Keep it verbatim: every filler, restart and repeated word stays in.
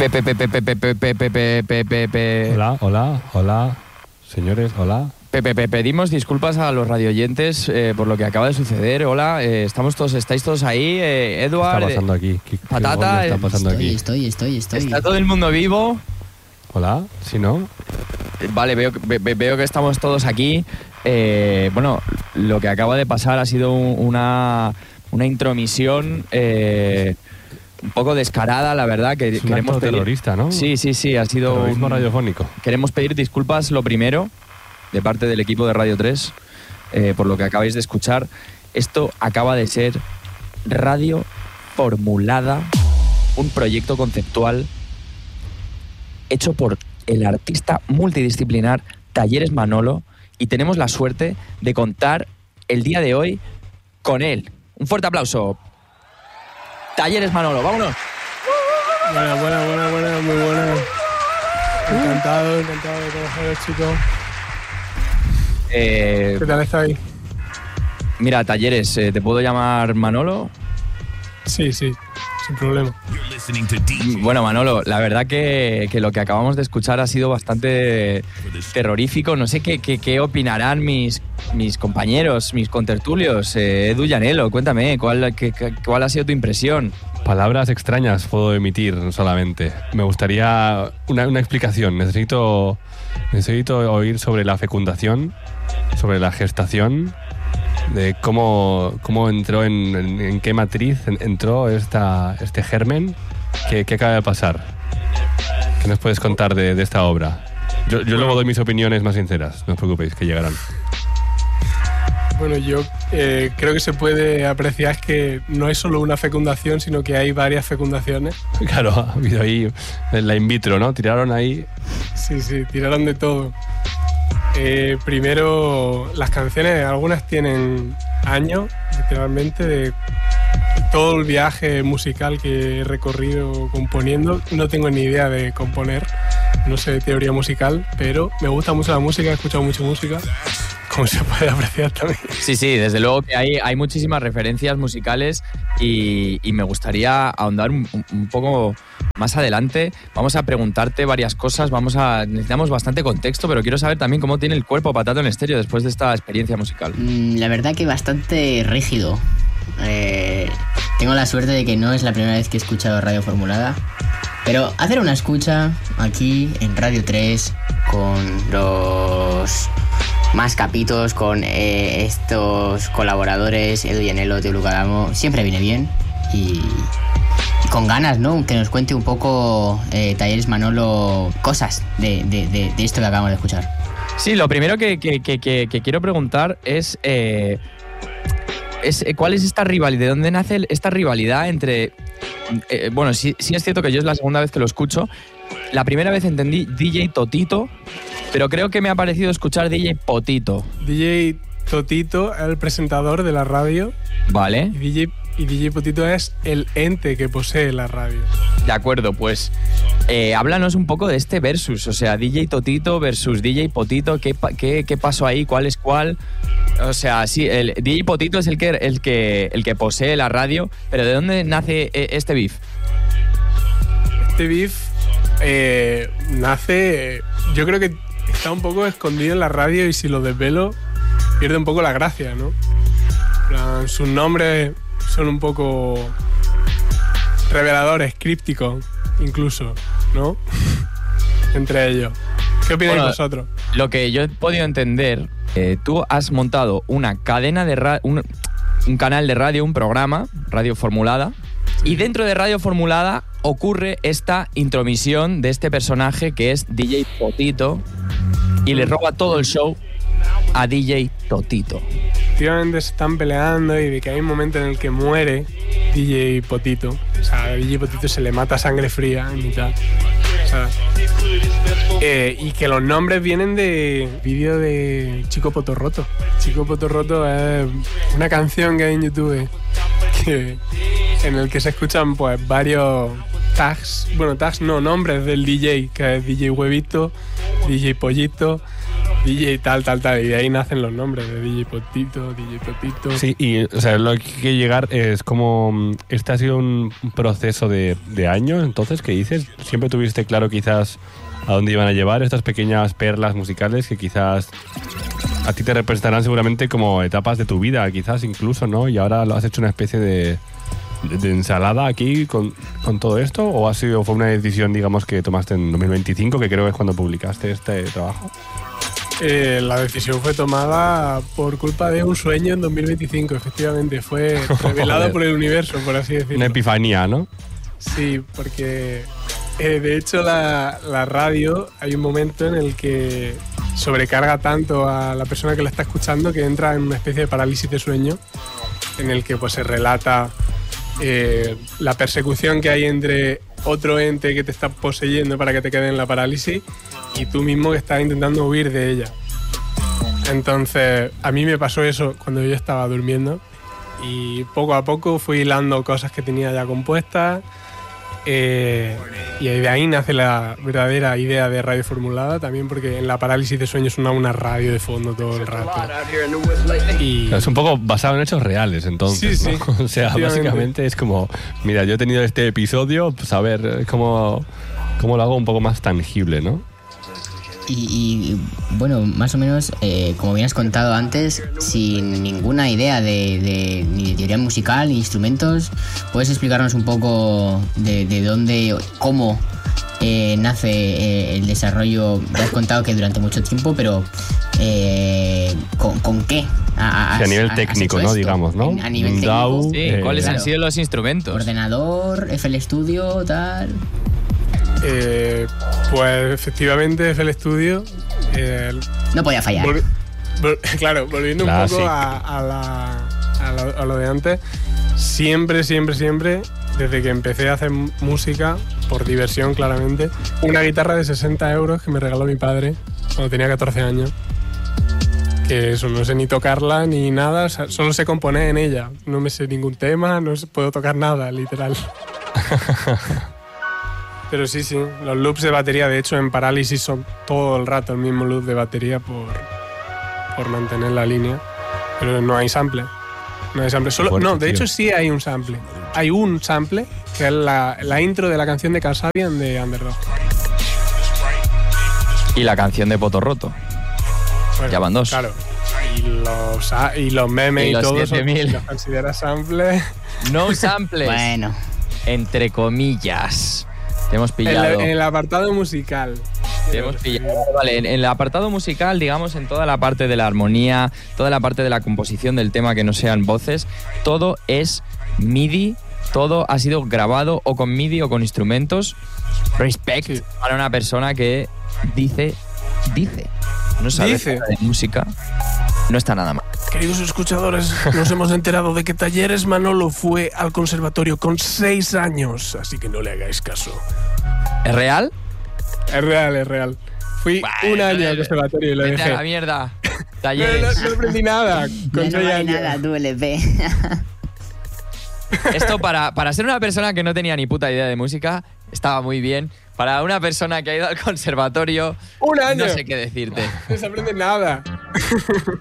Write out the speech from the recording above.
Pepe, pepe, pepe, pepe, pepe, pepe, pepe. Hola, hola, hola. Señores, hola. Pepe, Pepe, pedimos disculpas a los radioyentes eh, por lo que acaba de suceder. Hola, eh, estamos todos, estáis todos ahí. Eh, Eduard, ¿Qué está pasando aquí? ¿Qué, Patata, qué está pasando estoy, aquí? Estoy, estoy, estoy. ¿Está todo el mundo vivo? Hola, ¿sí no? Eh, Vale, veo, ve- veo que estamos todos aquí. Eh, bueno, lo que acaba de pasar ha sido un- una, una intromisión eh, un poco descarada, la verdad. Que Es un queremos acto pedir- terrorista, ¿no? Sí, sí, sí, ha sido Terrorismo un- radiofónico. Queremos pedir disculpas, lo primero, de parte del equipo de Radio tres, eh, por lo que acabáis de escuchar. Esto acaba de ser Radio Formulada, un proyecto conceptual hecho por el artista multidisciplinar Talleres Manolo, y tenemos la suerte de contar el día de hoy con él. Un fuerte aplauso. Talleres Manolo, vámonos. Buena, buena, buena, buena, muy buena. Encantado, encantado de conoceros, chicos. Eh, ¿Qué tal estáis? mira, Talleres, eh, ¿te puedo llamar Manolo? Sí, sí, sin problema. Bueno, Manolo, la verdad que, que lo que acabamos de escuchar ha sido bastante terrorífico. No sé qué, qué, qué opinarán mis, mis compañeros, mis contertulios. Eh, Edu y Anelo, cuéntame, ¿cuál, qué, qué- ¿cuál ha sido tu impresión? Palabras extrañas puedo emitir solamente. Me gustaría una, una explicación. Necesito, necesito oír sobre la fecundación, sobre la gestación, de cómo, cómo entró, en, en, en qué matriz en- entró esta, este germen. ¿Qué, qué acaba de pasar? ¿Qué nos puedes contar de, de esta obra? Yo, yo luego doy mis opiniones más sinceras, no os preocupéis, que llegarán. Bueno, yo eh, creo que se puede apreciar que no es solo una fecundación, sino que hay varias fecundaciones. Claro, ha habido ahí la in vitro, ¿no? Tiraron ahí. Sí, sí, tiraron de todo. Eh, primero, las canciones, algunas tienen años, literalmente, de todo el viaje musical que he recorrido componiendo. No tengo ni idea de componer, no sé de teoría musical, pero me gusta mucho la música, he escuchado mucha música, como se puede apreciar también. Sí, sí, desde luego que hay, hay muchísimas referencias musicales y, y me gustaría ahondar un, un- un poco más adelante. Vamos a preguntarte varias cosas, vamos a necesitamos bastante contexto, pero quiero saber también cómo tiene el cuerpo Patata en estéreo después de esta experiencia musical. Mm, La verdad que bastante rígido. Eh, tengo la suerte de que no es la primera vez que he escuchado Radio Formulada. Pero hacer una escucha aquí en Radio tres con los más capitos, con eh, estos colaboradores, Edu y Anelo, Teo Lucadamo, siempre viene bien. Y, y con ganas, ¿no? Que nos cuente un poco eh, Talleres Manolo cosas de, de, de, de esto que acabamos de escuchar. Sí, lo primero que, que- que- que- que quiero preguntar es, eh, es eh, ¿cuál es esta rivalidad? ¿De dónde nace el- esta rivalidad entre... eh, bueno, sí, sí es cierto que yo es la segunda vez que lo escucho. La primera vez entendí D J Totito, pero creo que me ha parecido escuchar D J Potito. D J Totito es el presentador de la radio ¿Vale? y D J, y D J Potito es el ente que posee la radio. De acuerdo, pues eh, háblanos un poco de este versus, o sea, D J Totito versus D J Potito, ¿qué, pa- qué, qué pasó ahí? ¿Cuál es cuál? O sea, sí, el D J Potito es el que, el que, el que posee la radio, pero ¿de dónde nace eh, este beef? Este beef eh, nace, eh, yo creo que está un poco escondido en la radio y si lo desvelo pierde un poco la gracia, ¿no? En plan, sus nombres son un poco reveladores, crípticos incluso, ¿no? Entre ellos. ¿Qué opináis Bueno, vosotros? Lo que yo he podido entender, eh, tú has montado una cadena de radio, un, un canal de radio, un programa, Radio Formulada, y dentro de Radio Formulada ocurre esta intromisión de este personaje que es D J Potito y le roba todo el show a D J Totito. Efectivamente se están peleando y de que hay un momento en el que muere D J Potito. O sea, a D J Potito se le mata sangre fría en mitad. O sea, eh, y que los nombres vienen de vídeo de Chico Potorroto. Chico Potorroto es una canción que hay en YouTube que, en el que se escuchan pues varios tags, bueno, tags no, nombres del D J, que es D J Huevito, D J Pollito, D J tal, tal, tal. Y de ahí nacen los nombres de D J Potito, D J Totito. Sí, y o sea, lo que hay que llegar es como... Este ha sido un proceso de, de años, entonces, ¿qué dices? ¿Siempre tuviste claro quizás a dónde iban a llevar estas pequeñas perlas musicales que quizás a ti te representarán seguramente como etapas de tu vida, quizás incluso, ¿no? Y ahora lo has hecho una especie de, de, de ensalada aquí con, con todo esto, o ha sido fue una decisión, digamos, que tomaste en dos mil veinticinco, que creo que es cuando publicaste este trabajo? Eh, la decisión fue tomada por culpa de un sueño en dos mil veinticinco, efectivamente. Fue revelado por el universo, por así decirlo. Una epifanía, ¿no? Sí, porque eh, de hecho la, la radio hay un momento en el que sobrecarga tanto a la persona que la está escuchando que entra en una especie de parálisis de sueño en el que pues se relata eh, la persecución que hay entre otro ente que te está poseyendo para que te quede en la parálisis y tú mismo que estás intentando huir de ella. Entonces a mí me pasó eso cuando yo estaba durmiendo y poco a poco fui hilando cosas que tenía ya compuestas. Eh, y de ahí nace la verdadera idea de Radio Formulada, también porque en la parálisis de sueño suena una radio de fondo todo el rato. Y es un poco basado en hechos reales, entonces, sí, ¿no? sí, o sea, básicamente es como, mira, yo he tenido este episodio, pues a ver cómo, cómo lo hago un poco más tangible, ¿no? Y, y, bueno, más o menos, eh, como bien has contado antes, sin ninguna idea de, de ni de teoría musical ni instrumentos, ¿puedes explicarnos un poco de, de dónde, cómo eh, nace eh, el desarrollo? Ya has contado que durante mucho tiempo, pero eh, ¿con, ¿con qué? A, a, sí, a nivel técnico, ¿no? Digamos, ¿no? A nivel técnico. DAW, sí, eh, ¿cuáles claro. han sido los instrumentos? Ordenador, F L Studio, tal... Eh, pues efectivamente F L Studio eh, no podía fallar. Vol- vol- claro, volviendo Classic. un poco a, a, la, a, lo, a lo de antes, siempre, siempre, siempre, desde que empecé a hacer música, por diversión claramente, una guitarra de sesenta euros que me regaló mi padre cuando tenía catorce años. Que eso, no sé ni tocarla ni nada, o sea, solo sé componer en ella. No me sé ningún tema, no sé, puedo tocar nada, literal. Pero sí, sí, los loops de batería, de hecho en Parálisis son todo el rato el mismo loop de batería por, por mantener la línea. Pero no hay sample. No hay sample. Solo, Fuerte, no, de tío. hecho sí hay un sample. Hay un sample, que es la, la intro de la canción de Kasabian de Underdog. Y la canción de Poto Roto. Bueno, Ya van dos. Claro. Y los, y los memes y, Y los todo eso, siete mil. ¿los consideras sample? No samples. Bueno, Entre comillas. Te hemos En, pillado. la- en el apartado musical. Te hemos pillado. Vale, en, en el apartado musical, digamos, en toda la parte de la armonía, toda la parte de la composición del tema que no sean voces, todo es MIDI, todo ha sido grabado o con MIDI o con instrumentos. Respect Sí. para una persona que dice, dice, no sabe Dice. nada de música, no está nada mal. Queridos escuchadores, nos hemos enterado de que Talleres Manolo fue al conservatorio con seis años, así que no le hagáis caso. ¿Es real? Es real, es real. Fui Bueno, un año no, al conservatorio y lo Vete a la dejé. mierda. No, Talleres. no, no aprendí nada ya con no seis vale años. nada tu L P. Esto para, para ser una persona que no tenía ni puta idea de música, estaba muy bien. Para una persona que ha ido al conservatorio, Un año. no sé qué decirte. No se aprende nada.